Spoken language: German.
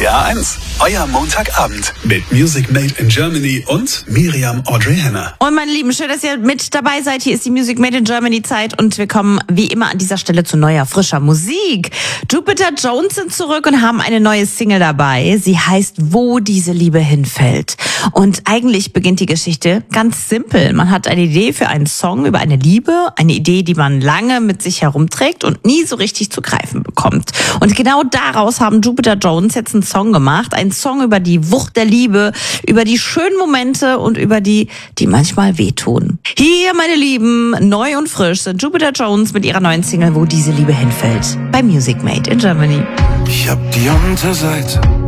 RPA 1, euer Montagabend mit Music Made in Germany und Miriam Audrey Henner. Und meine Lieben, schön, dass ihr mit dabei seid. Hier ist die Music Made in Germany Zeit und wir kommen wie immer an dieser Stelle zu neuer, frischer Musik. Jupiter Jones sind zurück und haben eine neue Single dabei. Sie heißt Wo diese Liebe hinfällt. Und eigentlich beginnt die Geschichte ganz simpel. Man hat eine Idee für einen Song über eine Liebe, eine Idee, die man lange mit sich herumträgt und nie so richtig zu greifen bekommt. Und genau daraus haben Jupiter Jones jetzt einen Song gemacht. Ein Song über die Wucht der Liebe, über die schönen Momente und über die manchmal wehtun. Hier, meine Lieben, neu und frisch sind Jupiter Jones mit ihrer neuen Single Wo diese Liebe hinfällt bei Music Made in Germany. Ich hab die Unterseite